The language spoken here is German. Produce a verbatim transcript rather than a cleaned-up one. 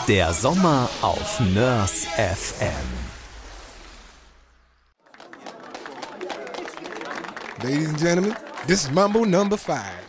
Der Sommer auf Nörs F M. Ladies and gentlemen, this is Mambo number five.